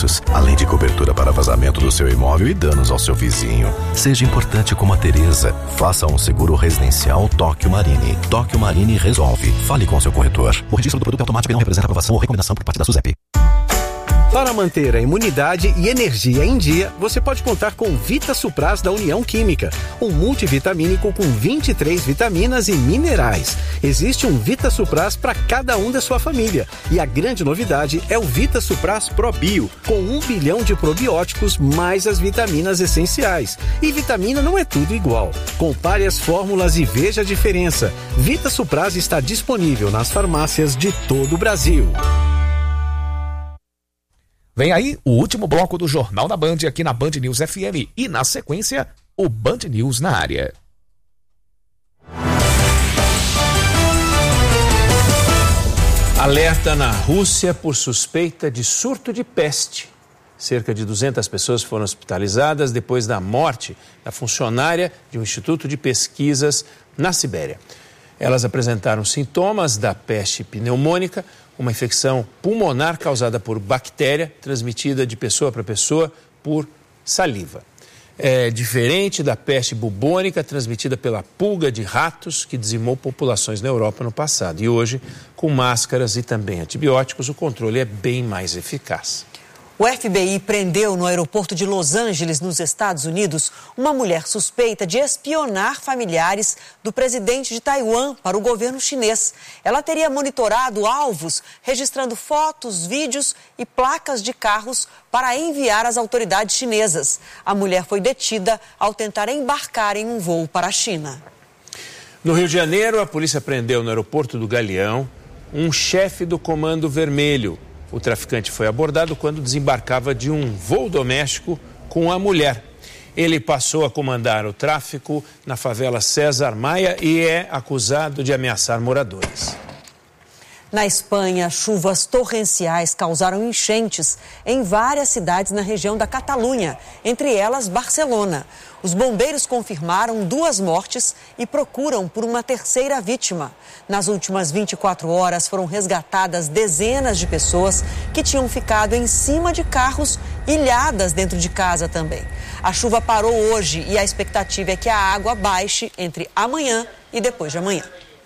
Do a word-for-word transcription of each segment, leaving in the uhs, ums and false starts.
serviços, além de cobertura para vazamento do seu imóvel e danos ao seu vizinho. Seja importante como a Teresa. Faça um seguro residencial Tóquio Marine. Tóquio Marine resolve. Fale com seu corretor. O registro do produto é automático e não representa aprovação ou recomendação por parte da SUSEP. Para manter a imunidade e energia em dia, você pode contar com Vita Supras da União Química, um multivitamínico com vinte e três vitaminas e minerais. Existe um Vita Supras para cada um da sua família. E a grande novidade é o Vita Supras ProBio, com um bilhão de probióticos mais as vitaminas essenciais. E vitamina não é tudo igual. Compare as fórmulas e veja a diferença. Vita Supras está disponível nas farmácias de todo o Brasil. Vem aí o último bloco do Jornal da Band aqui na Band News F M e, na sequência, o Band News na área. Alerta na Rússia por suspeita de surto de peste. Cerca de duzentas pessoas foram hospitalizadas depois da morte da funcionária de um instituto de pesquisas na Sibéria. Elas apresentaram sintomas da peste pneumônica, uma infecção pulmonar causada por bactéria, transmitida de pessoa para pessoa por saliva. É diferente da peste bubônica, transmitida pela pulga de ratos, que dizimou populações na Europa no passado. E hoje, com máscaras e também antibióticos, o controle é bem mais eficaz. O F B I prendeu no aeroporto de Los Angeles, nos Estados Unidos, uma mulher suspeita de espionar familiares do presidente de Taiwan para o governo chinês. Ela teria monitorado alvos, registrando fotos, vídeos e placas de carros para enviar às autoridades chinesas. A mulher foi detida ao tentar embarcar em um voo para a China. No Rio de Janeiro, a polícia prendeu no aeroporto do Galeão um chefe do Comando Vermelho. O traficante foi abordado quando desembarcava de um voo doméstico com a mulher. Ele passou a comandar o tráfico na favela César Maia e é acusado de ameaçar moradores. Na Espanha, chuvas torrenciais causaram enchentes em várias cidades na região da Catalunha, entre elas Barcelona. Os bombeiros confirmaram duas mortes e procuram por uma terceira vítima. Nas últimas vinte e quatro horas foram resgatadas dezenas de pessoas que tinham ficado em cima de carros, ilhadas dentro de casa também. A chuva parou hoje e a expectativa é que a água baixe entre amanhã e depois de amanhã.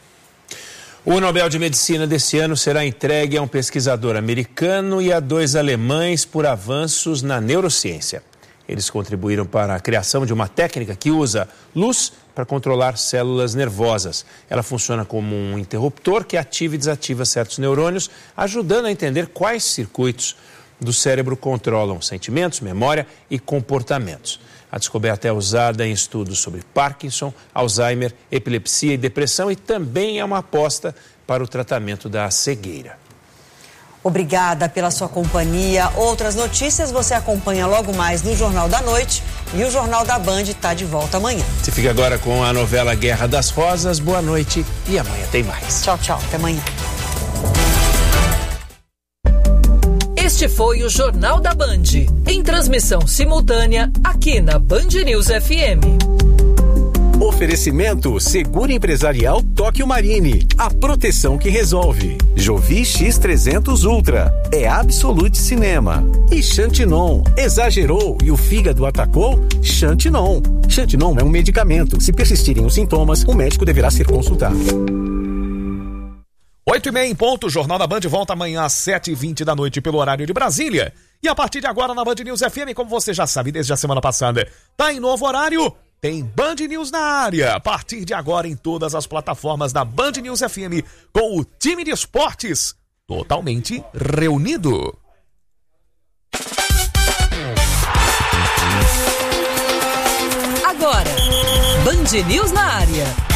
O Nobel de Medicina desse ano será entregue a um pesquisador americano e a dois alemães por avanços na neurociência. Eles contribuíram para a criação de uma técnica que usa luz para controlar células nervosas. Ela funciona como um interruptor que ativa e desativa certos neurônios, ajudando a entender quais circuitos do cérebro controlam sentimentos, memória e comportamentos. A descoberta é usada em estudos sobre Parkinson, Alzheimer, epilepsia e depressão e também é uma aposta para o tratamento da cegueira. Obrigada pela sua companhia. Outras notícias você acompanha logo mais no Jornal da Noite e o Jornal da Band está de volta amanhã. Você fica agora com a novela Guerra das Rosas. Boa noite e amanhã tem mais. Tchau, tchau. Até amanhã. Este foi o Jornal da Band, em transmissão simultânea aqui na Band News F M. Oferecimento Seguro Empresarial Tóquio Marine, a proteção que resolve. Jovi X trezentos Ultra, é Absolute Cinema. E Xantinon, exagerou e o fígado atacou? Xantinon. Xantinon é um medicamento. Se persistirem os sintomas, o médico deverá ser consultado. Oito e meia em ponto, o Jornal da Band volta amanhã às sete e vinte da noite pelo horário de Brasília. E a partir de agora na Band News F M, como você já sabe desde a semana passada, tá em novo horário, tem Band News na área. A partir de agora em todas as plataformas da Band News F M, com o time de esportes totalmente reunido. Agora, Band News na área.